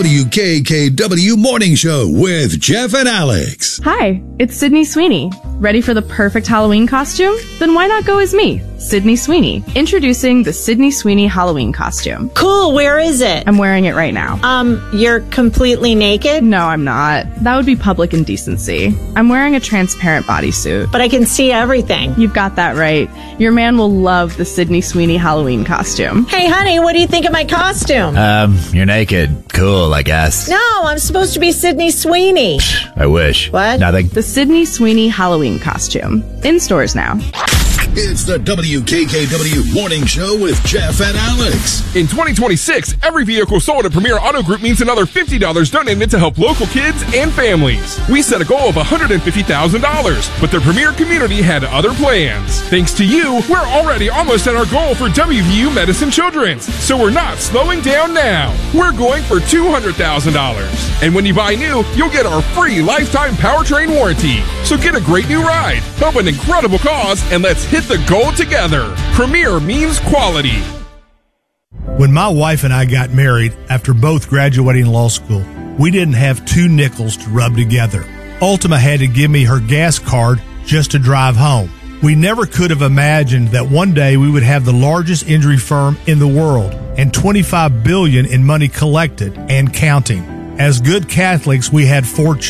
WKKW Morning Show with Jeff and Alex. Hi, it's Sydney Sweeney. Ready for the perfect Halloween costume? Then why not go as me, Sydney Sweeney? Introducing the Sydney Sweeney Halloween costume. Cool, where is it? I'm wearing it right now. You're completely naked? No, I'm not. That would be public indecency. I'm wearing a transparent bodysuit. But I can see everything. You've got that right. Your man will love the Sydney Sweeney Halloween costume. Hey, honey, what do you think of my costume? You're naked. Cool, I guess. No, I'm supposed to be Sydney Sweeney. I wish. What? Nothing. The Sydney Sweeney Halloween costume. In stores now. It's the WKKW Morning Show with Jeff and Alex. In 2026, every vehicle sold at Premier Auto Group means another $50 donated to help local kids and families. We set a goal of $150,000, but the Premier community had other plans. Thanks to you, we're already almost at our goal for WVU Medicine Children's, so we're not slowing down now. We're going for $200,000. And when you buy new, you'll get our free lifetime powertrain warranty. So get a great new ride, help an incredible cause, and let's hit the goal together. Premier means quality. When my wife and I got married after both graduating law school, we didn't have two nickels to rub together. Ultima had to give me her gas card just to drive home. We never could have imagined that one day we would have the largest injury firm in the world and $25 billion in money collected and counting. As good Catholics, we had 4 children.